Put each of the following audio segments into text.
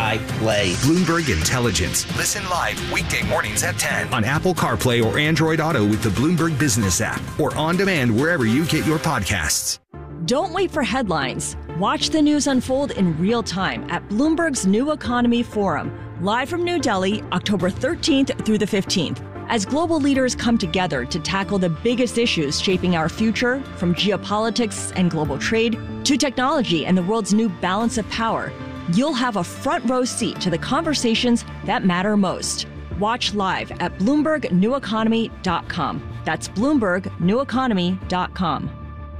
Play. Bloomberg Intelligence. Listen live weekday mornings at 10 on Apple CarPlay or Android Auto with the Bloomberg Business app, or on demand wherever you get your podcasts. Don't wait for headlines. Watch the news unfold in real time at Bloomberg's New Economy Forum, live from New Delhi, October 13th through the 15th. As global leaders come together to tackle the biggest issues shaping our future, from geopolitics and global trade to technology and the world's new balance of power, you'll have a front row seat to the conversations that matter most. Watch live at BloombergNewEconomy.com. That's BloombergNewEconomy.com.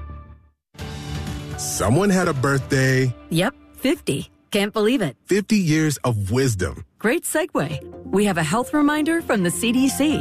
Someone had a birthday. Yep, 50. Can't believe it. 50 years of wisdom. Great segue. We have a health reminder from the CDC.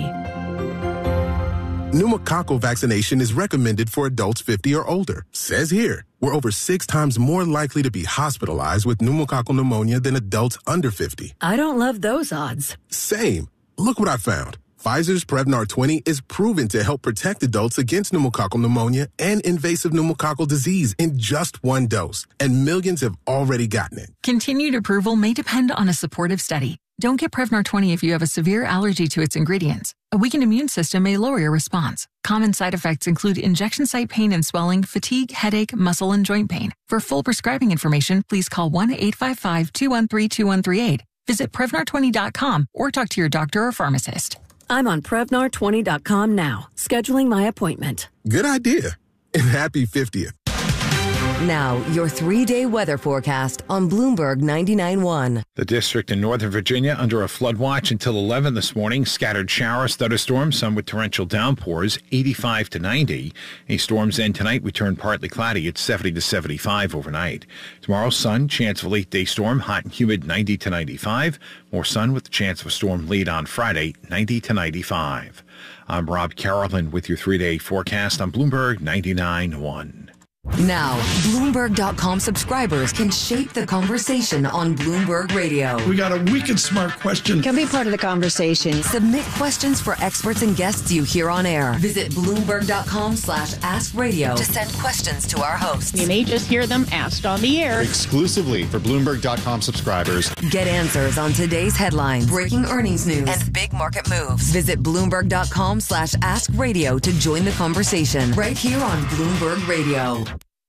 Pneumococcal vaccination is recommended for adults 50 or older. Says here, we're over 6 times more likely to be hospitalized with pneumococcal pneumonia than adults under 50. I don't love those odds. Same. Look what I found. Pfizer's Prevnar 20 is proven to help protect adults against pneumococcal pneumonia and invasive pneumococcal disease in just 1 dose, and millions have already gotten it. Continued approval may depend on a supportive study. Don't get Prevnar 20 if you have a severe allergy to its ingredients. A weakened immune system may lower your response. Common side effects include injection site pain and swelling, fatigue, headache, muscle, and joint pain. For full prescribing information, please call 1-855-213-2138. Visit Prevnar20.com or talk to your doctor or pharmacist. I'm on Prevnar20.com now, scheduling my appointment. Good idea. And happy 50th. Now, your 3-day weather forecast on Bloomberg 99.1. The district in Northern Virginia under a flood watch until 11 this morning. Scattered showers, thunderstorms, some with torrential downpours, 85 to 90. Any storms end tonight, we turn partly cloudy at 70 to 75 overnight. Tomorrow, sun, chance of a late-day storm, hot and humid, 90 to 95. More sun with the chance of a storm late on Friday, 90 to 95. I'm Rob Carolyn with your 3-day forecast on Bloomberg 99.1. Now, Bloomberg.com subscribers can shape the conversation on Bloomberg Radio. We got a wicked smart question. Can be part of the conversation. Submit questions for experts and guests you hear on air. Visit Bloomberg.com/AskRadio to send questions to our hosts. You may just hear them asked on the air. Exclusively for Bloomberg.com subscribers. Get answers on today's headlines, breaking earnings news, and big market moves. Visit Bloomberg.com/AskRadio to join the conversation right here on Bloomberg Radio.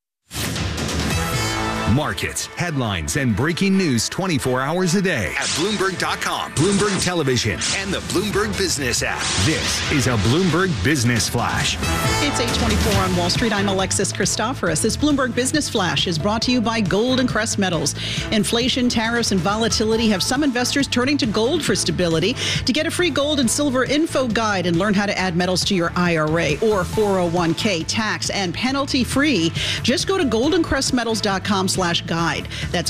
Markets, headlines, and breaking news 24 hours a day at Bloomberg.com, Bloomberg Television, and the Bloomberg Business app. This is a Bloomberg Business Flash. It's 8:24 on Wall Street. I'm Alexis Christoforous. This Bloomberg Business Flash is brought to you by Gold and Crest Metals. Inflation, tariffs, and volatility have some investors turning to gold for stability. To get a free gold and silver info guide and learn how to add metals to your IRA or 401k tax and penalty free, just go to goldencrestmetals.com/guide. That's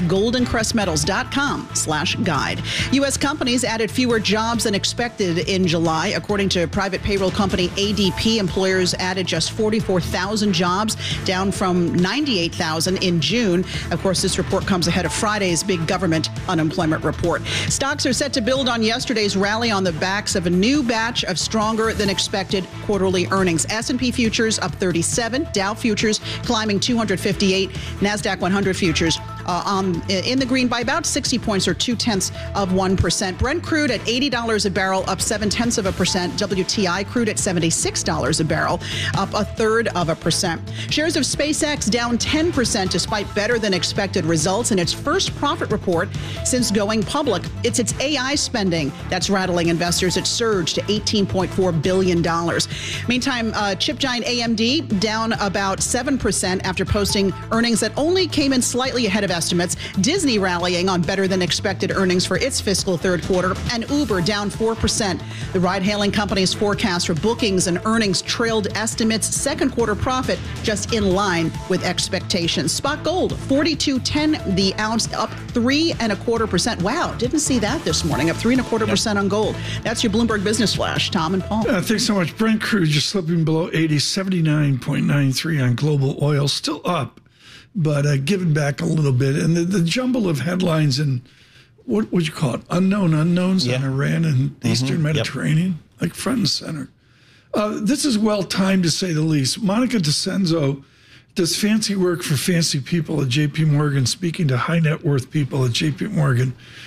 goldencrestmetals.com/guide. U.S. companies added fewer jobs than expected in July. According to private payroll company ADP, employers added just 44,000 jobs, down from 98,000 in June. Of course, this report comes ahead of Friday's big government unemployment report. Stocks are set to build on yesterday's rally on the backs of a new batch of stronger than expected quarterly earnings. S&P futures up 37, Dow futures climbing 258, NASDAQ 100 futures in the green by about 60 points or 0.2%. Brent crude at $80 a barrel, up 0.7%. WTI crude at $76 a barrel, up 0.33%. Shares of SpaceX down 10% despite better than expected results in its first profit report since going public. It's its AI spending that's rattling investors. It surged to $18.4 billion. Meantime, chip giant AMD down about 7% after posting earnings that only came in slightly ahead of estimates. Disney rallying on better than expected earnings for its fiscal third quarter, and Uber down 4%. The ride-hailing company's forecast for bookings and earnings trailed estimates. Second quarter profit just in line with expectations. Spot gold, $42.10 the ounce, up 3.25%. Wow, didn't see that this morning. Up 3.25% on gold. That's your Bloomberg Business Flash. Tom and Paul. Thanks so much. Brent crude just slipping below 80, 79.93 on global oil, still up, but giving back a little bit. And the jumble of headlines and what would you call it? Unknown unknowns on Iran and the Eastern Mediterranean, like front and center. This is well timed, to say the least. Monica DeCenzo does fancy work for fancy people at J.P. Morgan, speaking to high net worth people at J.P. Morgan.